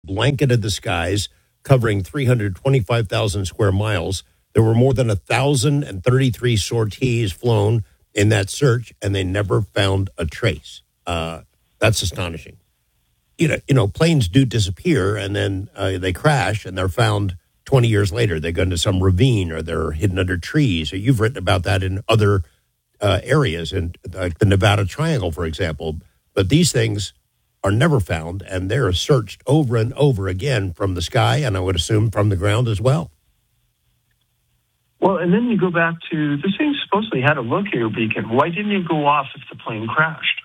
blanketed the skies, covering 325,000 square miles. There were more than 1,033 sorties flown in that search, and they never found a trace. That's astonishing. Planes do disappear, and then they crash, and they're found 20 years later. They go into some ravine, or they're hidden under trees. Or you've written about that in other areas, in like the Nevada Triangle, for example. But these things are never found, and they're searched over and over again from the sky, and I would assume from the ground as well. Well, and then you go back to, this thing supposedly had a locator beacon. Why didn't it go off if the plane crashed?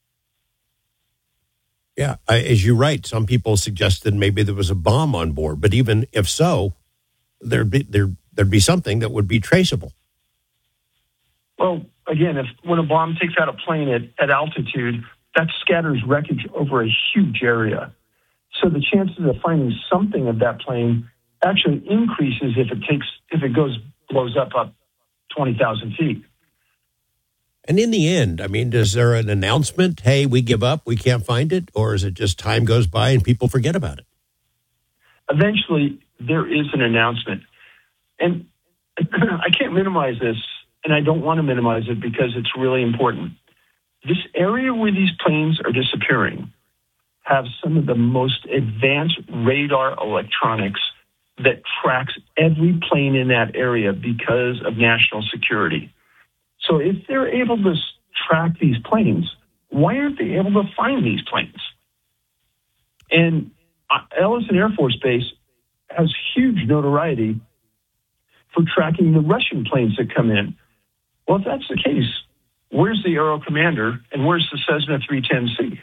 Yeah, as you write, some people suggested maybe there was a bomb on board, but even if so, there'd be something that would be traceable. Well, again, when a bomb takes out a plane at altitude, that scatters wreckage over a huge area. So the chances of finding something of that plane actually increases if it blows up 20,000 feet. And in the end, I mean, is there an announcement, hey, we give up, we can't find it? Or is it just time goes by and people forget about it? Eventually, there is an announcement. And I can't minimize this, and I don't want to minimize it because it's really important. This area where these planes are disappearing have some of the most advanced radar electronics that tracks every plane in that area because of national security. So if they're able to track these planes, why aren't they able to find these planes? And Ellison Air Force Base has huge notoriety for tracking the Russian planes that come in. Well, if that's the case, where's the Aero Commander and where's the Cessna 310C?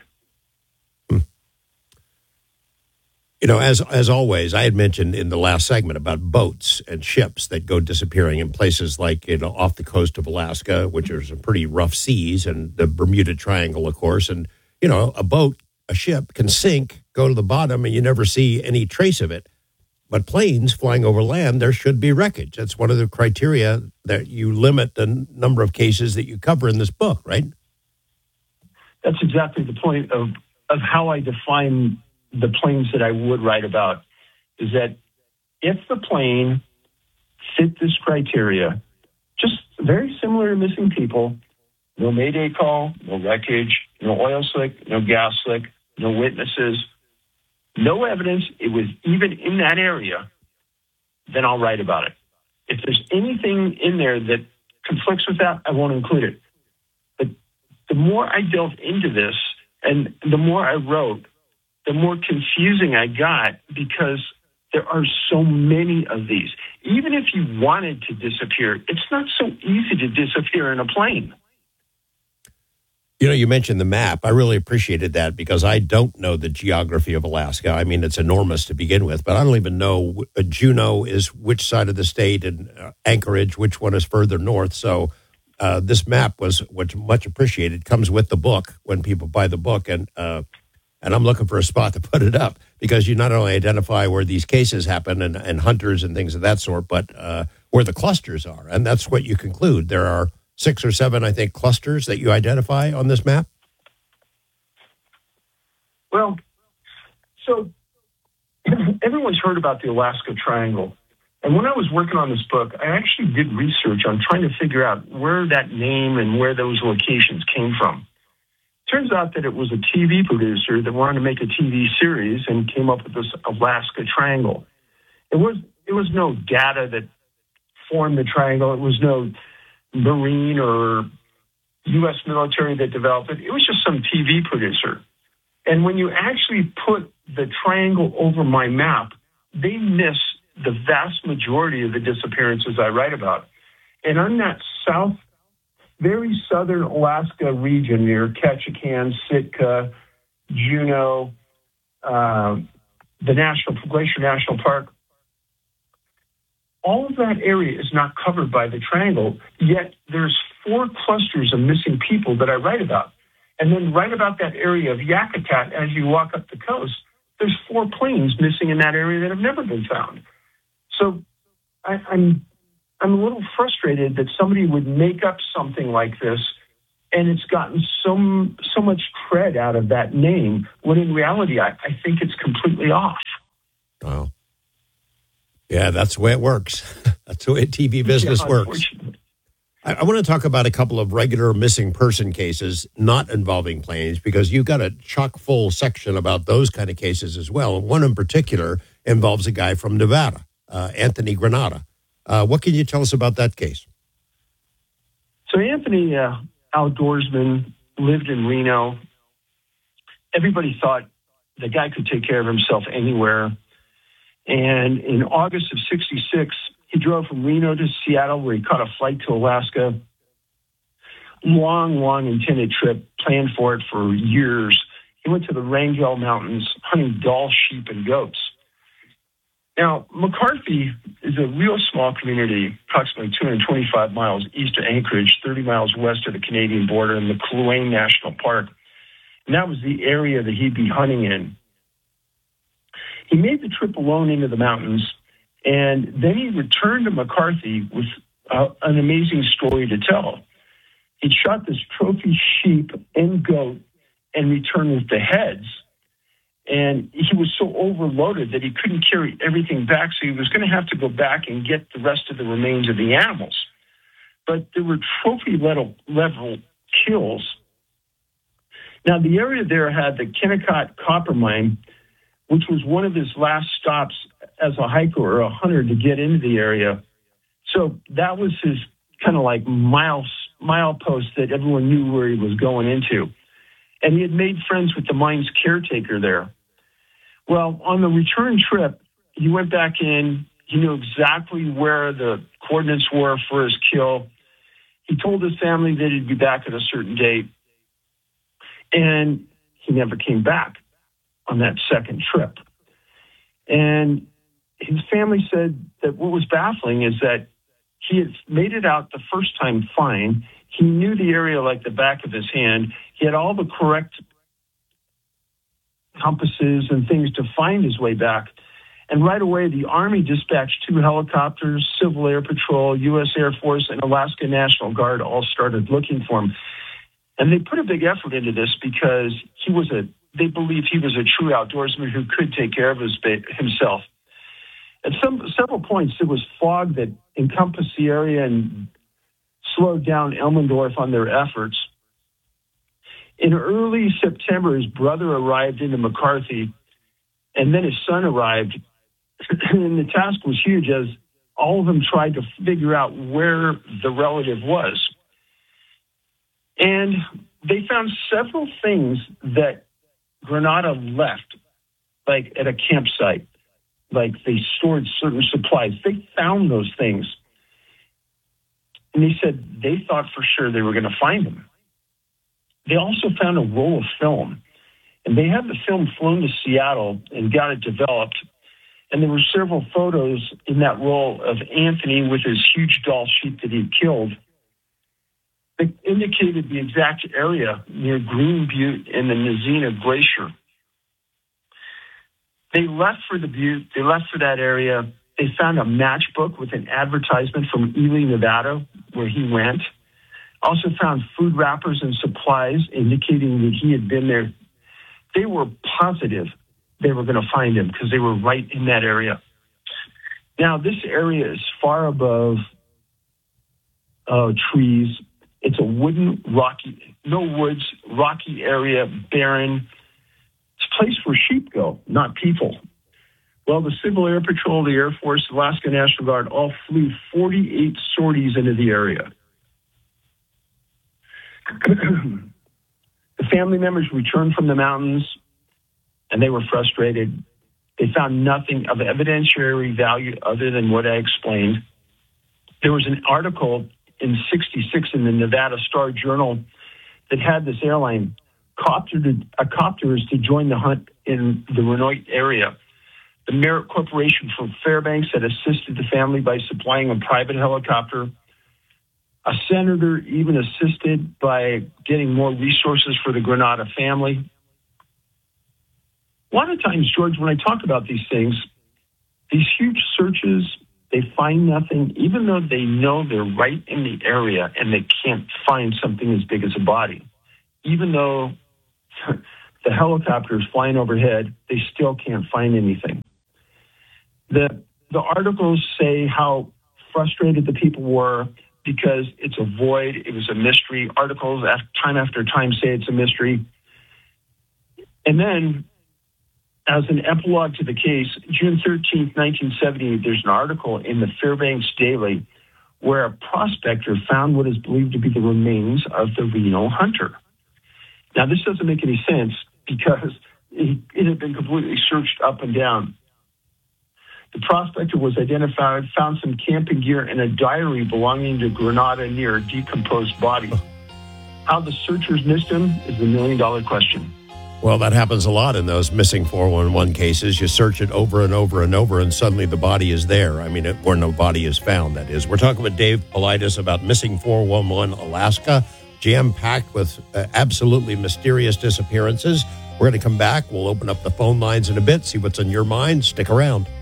As always, I had mentioned in the last segment about boats and ships that go disappearing in places like, off the coast of Alaska, which are some pretty rough seas, and the Bermuda Triangle, of course. And, a ship can sink, go to the bottom, and you never see any trace of it. But planes flying over land, there should be wreckage. That's one of the criteria that you limit the number of cases that you cover in this book, right? That's exactly the point of how I define the planes that I would write about, is that if the plane fit this criteria, just very similar to missing people, no mayday call, no wreckage, no oil slick, no gas slick, no witnesses, no evidence it was even in that area, then I'll write about it. If there's anything in there that conflicts with that, I won't include it. But the more I delved into this and the more I wrote, the more confusing I got because there are so many of these. Even if you wanted to disappear, it's not so easy to disappear in a plane. You mentioned the map. I really appreciated that because I don't know the geography of Alaska. I mean, it's enormous to begin with, but I don't even know Juneau is which side of the state and Anchorage, which one is further north. So this map was much appreciated. Comes with the book when people buy the book, and I'm looking for a spot to put it up because you not only identify where these cases happen and hunters and things of that sort, but where the clusters are. And that's what you conclude. There are 6 or 7, I think, clusters that you identify on this map. Well, so everyone's heard about the Alaska Triangle. And when I was working on this book, I actually did research on trying to figure out where that name and where those locations came from. Turns out that it was a TV producer that wanted to make a TV series and came up with this Alaska Triangle. It was no data that formed the triangle. It was no Marine or U.S. military that developed it. It was just some TV producer. And when you actually put the triangle over my map, they miss the vast majority of the disappearances I write about. And on that very southern Alaska region near Ketchikan, Sitka, Juneau, the Glacier National Park, all of that area is not covered by the triangle, yet there's 4 clusters of missing people that I write about. And then right about that area of Yakutat, as you walk up the coast, there's 4 planes missing in that area that have never been found. So I'm a little frustrated that somebody would make up something like this And it's gotten so much cred out of that name, when in reality, I think it's completely off. Wow. Yeah, that's the way it works. That's the way TV business works. I want to talk about a couple of regular missing person cases not involving planes, because you've got a chock full section about those kind of cases as well. And one in particular involves a guy from Nevada, Anthony Granata. What can you tell us about that case? So Anthony, outdoorsman, lived in Reno. Everybody thought the guy could take care of himself anywhere. And in August of 1966, he drove from Reno to Seattle, where he caught a flight to Alaska. Long intended trip, planned for it for years. He went to the Wrangell Mountains, hunting Dall sheep and goats. Now, McCarthy is a real small community, approximately 225 miles east of Anchorage, 30 miles west of the Canadian border in the Kluane National Park. And that was the area that he'd be hunting in. He made the trip alone into the mountains, and then he returned to McCarthy with an amazing story to tell. He shot this trophy sheep and goat and returned with the heads. And he was so overloaded that he couldn't carry everything back, so he was going to have to go back and get the rest of the remains of the animals. But there were trophy level kills. Now, the area there had the Kennecott copper mine, which was one of his last stops as a hiker or a hunter to get into the area. So that was his kind of like milepost that everyone knew where he was going into. And he had made friends with the mine's caretaker there. Well, on the return trip, he went back in. He knew exactly where the coordinates were for his kill. He told his family that he'd be back at a certain date. And he never came back on that second trip. And his family said that what was baffling is that he had made it out the first time fine. He knew the area like the back of his hand. He had all the correct compasses and things to find his way back. And right away, the Army dispatched 2 helicopters, Civil Air Patrol, U.S. Air Force, and Alaska National Guard all started looking for him. And they put a big effort into this because they believed he was a true outdoorsman who could take care of himself. At several points, there was fog that encompassed the area and slowed down Elmendorf on their efforts. In early September, his brother arrived into McCarthy, and then his son arrived. And the task was huge, as all of them tried to figure out where the relative was. And they found several things that Granata left, like at a campsite, like they stored certain supplies. They found those things. And they said they thought for sure they were going to find him. They also found a roll of film, and they had the film flown to Seattle and got it developed. And there were several photos in that roll of Anthony with his huge Dall sheep that he'd killed. They indicated the exact area near Green Butte and the Nizina Glacier. They left for the Butte. They left for that area. They found a matchbook with an advertisement from Ely, Nevada, where he went. Also found food wrappers and supplies indicating that he had been there. They were positive they were going to find him because they were right in that area. Now, this area is far above trees. It's a wooden, rocky, no woods, rocky area, barren. It's a place where sheep go, not people. Well, the Civil Air Patrol, the Air Force, Alaska National Guard all flew 48 sorties into the area. The family members returned from the mountains, and they were frustrated. They found nothing of evidentiary value other than what I explained. There was an article in 1966 in the Nevada Star Journal that had this airline copters to join the hunt in the Renoit area. The Merritt Corporation from Fairbanks had assisted the family by supplying a private helicopter. A senator even assisted by getting more resources for the Granata family. A lot of times, George, when I talk about these things, these huge searches, They find nothing, even though they know they're right in the area and they can't find something as big as a body. Even though the helicopter is flying overhead, they still can't find anything. The articles say how frustrated the people were because it's a void, it was a mystery. Articles time after time say it's a mystery. And then, as an epilogue to the case, June 13th, 1970, there's an article in the Fairbanks Daily where a prospector found what is believed to be the remains of the Reno hunter. Now, this doesn't make any sense because it had been completely searched up and down. The prospector was identified, found some camping gear and a diary belonging to Grenada near a decomposed body. How the searchers missed him is the million-dollar question. Well, that happens a lot in those missing 411 cases. You search it over and over and over, and suddenly the body is there. I mean, where no body is found, that is. We're talking with Dave Paulides about missing 411 Alaska, jam-packed with absolutely mysterious disappearances. We're going to come back. We'll open up the phone lines in a bit, see what's on your mind. Stick around.